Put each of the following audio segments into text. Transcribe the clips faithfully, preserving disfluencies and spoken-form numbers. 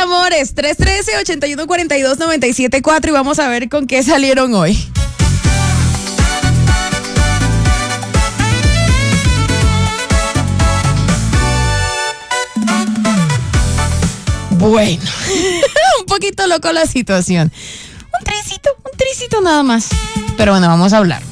amores. tres uno tres, ocho uno cuatro dos, nueve siete cuatro y vamos a ver con qué salieron hoy. Bueno, un poquito loco la situación. Un tricito, un tricito nada más. Pero bueno, vamos a hablar.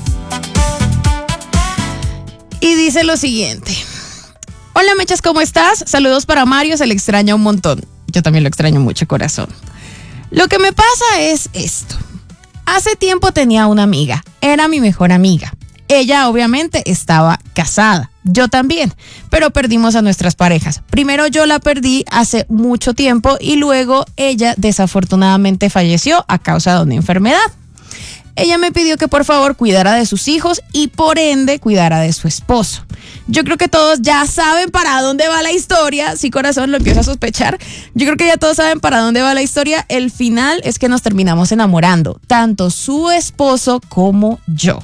Y dice lo siguiente. Hola, Mechas, ¿cómo estás? Saludos para Mario, se le extraña un montón. Yo también lo extraño mucho, corazón. Lo que me pasa es esto. Hace tiempo tenía una amiga. Era mi mejor amiga. Ella obviamente estaba casada. Yo también, pero perdimos a nuestras parejas. Primero yo la perdí hace mucho tiempo y luego ella desafortunadamente falleció a causa de una enfermedad. Ella me pidió que por favor cuidara de sus hijos y por ende cuidara de su esposo. Yo creo que todos ya saben para dónde va la historia. Sí, corazón, lo empiezo a sospechar. Yo creo que ya todos saben para dónde va la historia. El final es que nos terminamos enamorando, tanto su esposo como yo.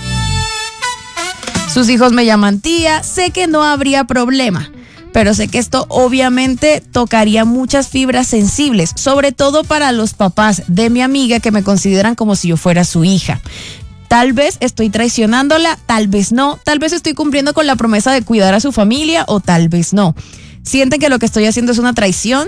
Sus hijos me llaman tía, sé que no habría problema, pero sé que esto obviamente tocaría muchas fibras sensibles, sobre todo para los papás de mi amiga que me consideran como si yo fuera su hija. Tal vez estoy traicionándola, tal vez no, tal vez estoy cumpliendo con la promesa de cuidar a su familia o tal vez no. ¿Sienten que lo que estoy haciendo es una traición?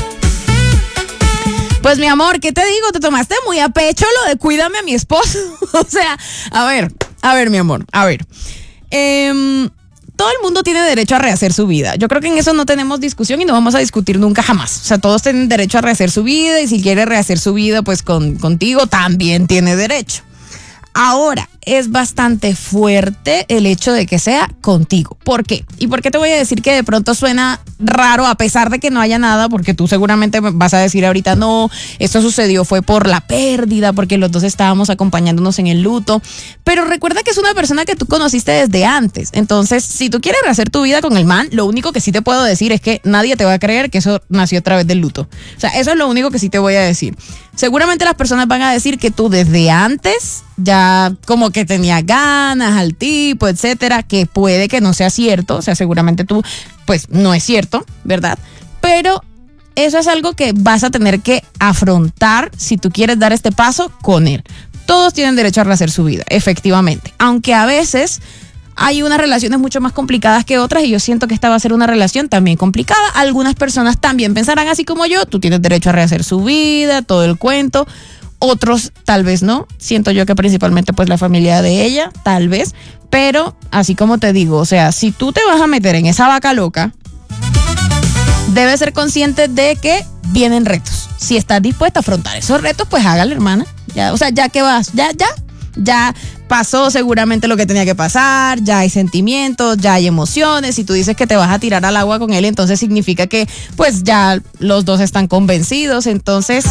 Pues mi amor, ¿qué te digo? Te tomaste muy a pecho lo de cuídame a mi esposo. O sea, a ver, a ver mi amor, a ver. Eh, todo el mundo tiene derecho a rehacer su vida. Yo creo que en eso no tenemos discusión y no vamos a discutir nunca jamás. O sea, todos tienen derecho a rehacer su vida y si quiere rehacer su vida pues con, contigo también tiene derecho. Ahora, es bastante fuerte el hecho de que sea contigo. ¿Por qué? ¿Y por qué te voy a decir que de pronto suena raro a pesar de que no haya nada? Porque tú seguramente vas a decir ahorita, no, esto sucedió fue por la pérdida, porque los dos estábamos acompañándonos en el luto. Pero recuerda que es una persona que tú conociste desde antes. Entonces, si tú quieres rehacer tu vida con el man, lo único que sí te puedo decir es que nadie te va a creer que eso nació a través del luto. O sea, eso es lo único que sí te voy a decir. Seguramente las personas van a decir que tú desde antes ya como que tenía ganas al tipo, etcétera, que puede que no sea cierto, o sea, seguramente tú, pues no es cierto, ¿verdad? Pero eso es algo que vas a tener que afrontar si tú quieres dar este paso con él. Todos tienen derecho a rehacer su vida, efectivamente, aunque a veces hay unas relaciones mucho más complicadas que otras y yo siento que esta va a ser una relación también complicada. Algunas personas también pensarán así como yo, tú tienes derecho a rehacer su vida, todo el cuento. Otros tal vez no, siento yo que principalmente pues la familia de ella, tal vez, pero así como te digo, o sea, si tú te vas a meter en esa vaca loca, debes ser consciente de que vienen retos. Si estás dispuesta a afrontar esos retos, pues hágale, hermana. Ya, o sea, ya que vas, ya, ya, ya pasó seguramente lo que tenía que pasar, ya hay sentimientos, ya hay emociones. Si tú dices que te vas a tirar al agua con él, entonces significa que pues ya los dos están convencidos, entonces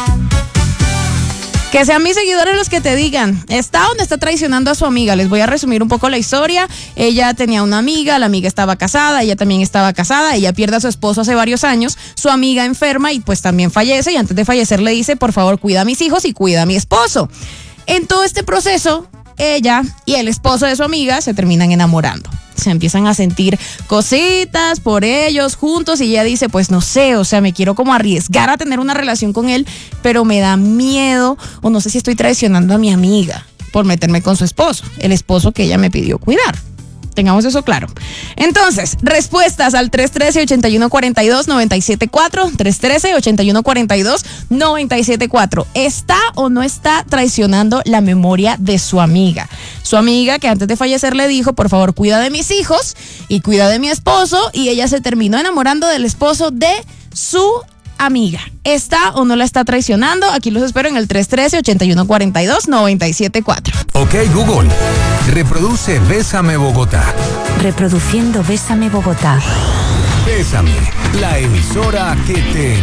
que sean mis seguidores los que te digan, ¿está o no está traicionando a su amiga? Les voy a resumir un poco la historia. Ella tenía una amiga, la amiga estaba casada, ella también estaba casada, ella pierde a su esposo hace varios años, su amiga enferma y pues también fallece y antes de fallecer le dice, por favor, cuida a mis hijos y cuida a mi esposo. En todo este proceso, ella y el esposo de su amiga se terminan enamorando. Se empiezan a sentir cositas por ellos juntos y ella dice, pues no sé, o sea, me quiero como arriesgar a tener una relación con él, pero me da miedo o no sé si estoy traicionando a mi amiga por meterme con su esposo, el esposo que ella me pidió cuidar. Tengamos eso claro. Entonces, respuestas al tres uno tres, ocho uno cuatro dos, nueve siete cuatro, tres uno tres, ocho uno cuatro dos, nueve siete cuatro. ¿Está o no está traicionando la memoria de su amiga? Su amiga que antes de fallecer le dijo, por favor, cuida de mis hijos y cuida de mi esposo, y ella se terminó enamorando del esposo de su amiga. ¿Está o no la está traicionando? Aquí los espero en el tres uno tres, ocho uno cuatro dos, nueve siete cuatro. Ok, Google, reproduce Bésame Bogotá. Reproduciendo Bésame Bogotá. Bésame, la emisora que te